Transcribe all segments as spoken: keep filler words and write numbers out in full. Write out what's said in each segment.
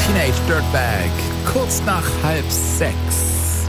Teenage Dirtbag, kurz nach halb sechs.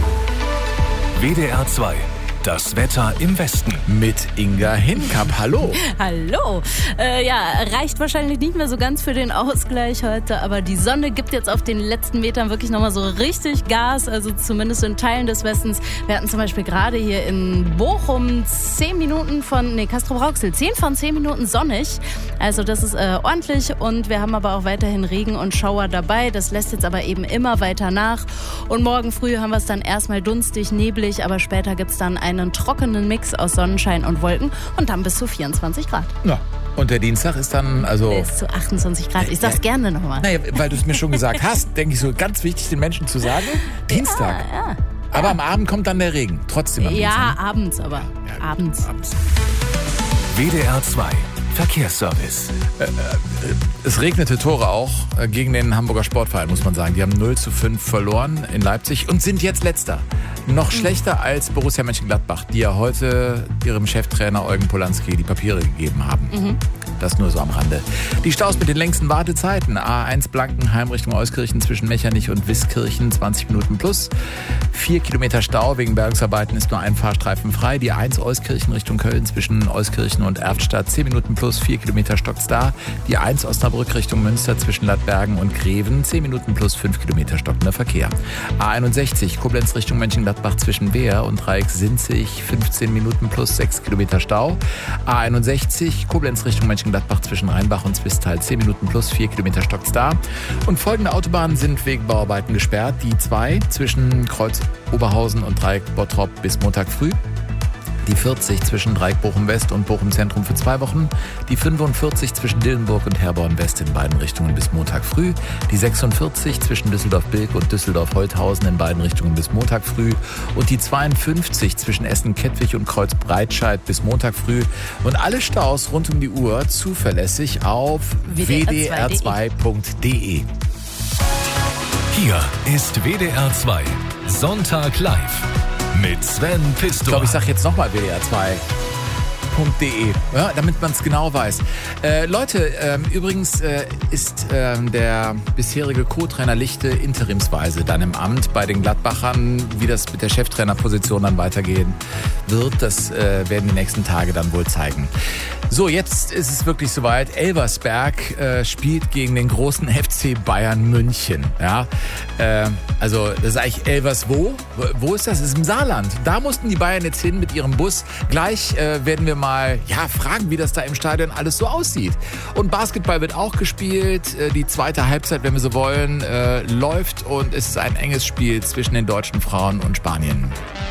W D R zwei. Das Wetter im Westen. Mit Inga Hinnkamp. Hallo. Hallo. Äh, ja, reicht wahrscheinlich nicht mehr so ganz für den Ausgleich heute, aber die Sonne gibt jetzt auf den letzten Metern wirklich nochmal so richtig Gas, also zumindest in Teilen des Westens. Wir hatten zum Beispiel gerade hier in Bochum zehn Minuten von, nee, Castrop-Rauxel, zehn von zehn Minuten sonnig. Also das ist äh, ordentlich und wir haben aber auch weiterhin Regen und Schauer dabei. Das lässt jetzt aber eben immer weiter nach. Und morgen früh haben wir es dann erstmal dunstig, neblig, aber später gibt es dann ein einen trockenen Mix aus Sonnenschein und Wolken und dann bis zu vierundzwanzig Grad. Ja, und der Dienstag ist dann also... Bis zu achtundzwanzig Grad. Ich sag's gerne nochmal. Naja, weil du es mir schon gesagt hast, denke ich so, ganz wichtig den Menschen zu sagen, Dienstag. Ja, ja. Aber ja. Am Abend kommt dann der Regen, trotzdem am Ja, Dienstag. abends aber. Ja, abends. abends. W D R zwei. Verkehrsservice. Äh, äh, es regnete Tore auch äh, gegen den Hamburger Sportverein, muss man sagen. Die haben null zu fünf verloren in Leipzig und sind jetzt Letzter. Noch mhm. schlechter als Borussia Mönchengladbach, die ja heute ihrem Cheftrainer Eugen Polanski die Papiere gegeben haben. Mhm. Das nur so am Rande. Die Staus mit den längsten Wartezeiten. A eins Blankenheim Richtung Euskirchen zwischen Mechernich und Wiskirchen, zwanzig Minuten plus. Vier Kilometer Stau wegen Bergungsarbeiten ist nur ein Fahrstreifen frei. Die eins Euskirchen Richtung Köln zwischen Euskirchen und Erftstadt, zehn Minuten plus, vier Kilometer stockt's da. Die eins Osnabrück Richtung Münster zwischen Ladbergen und Greven, zehn Minuten plus, fünf Kilometer stockender Verkehr. A einundsechzig Koblenz Richtung Mönchengladbach zwischen Wehr und Dreieck-Sinzig, fünfzehn Minuten plus, sechs Kilometer Stau. A einundsechzig Koblenz Richtung Mönchengladbach zwischen Rheinbach und Zwistal, zehn Minuten plus, vier Kilometer stockt's da. Und folgende Autobahnen sind wegen Bauarbeiten gesperrt. Die zwei zwischen Kreuz Oberhausen und Dreieck Bottrop bis Montag früh. Die vierzig zwischen Dreieck Bochum-West und Bochum-Zentrum für zwei Wochen. Die fünfundvierzig zwischen Dillenburg und Herborn-West in beiden Richtungen bis Montag früh. Die sechsundvierzig zwischen Düsseldorf-Bilk und Düsseldorf-Holthausen in beiden Richtungen bis Montag früh. Und die zweiundfünfzig zwischen Essen-Kettwig und Kreuz-Breitscheid bis Montag früh. Und alle Staus rund um die Uhr zuverlässig auf w d r zwei punkt d e. Hier ist W D R zwei Sonntag live. Mit Sven Pistor. Ich glaube, ich sage jetzt nochmal w d r zwei punkt d e, ja, damit man es genau weiß. Äh, Leute, ähm, übrigens äh, ist ähm, der bisherige Co-Trainer Lichte interimsweise dann im Amt bei den Gladbachern. Wie das mit der Cheftrainerposition dann weitergehen wird, das äh, werden die nächsten Tage dann wohl zeigen. So, jetzt ist es wirklich soweit. Elversberg äh, spielt gegen den großen F C Bayern München. Ja, äh, also das ist eigentlich Elvers wo? Wo ist das? Das ist im Saarland. Da mussten die Bayern jetzt hin mit ihrem Bus. Gleich äh, werden wir mal ja, fragen, wie das da im Stadion alles so aussieht. Und Basketball wird auch gespielt. Äh, die zweite Halbzeit, wenn wir so wollen, äh, läuft und es ist ein enges Spiel zwischen den deutschen Frauen und Spanien.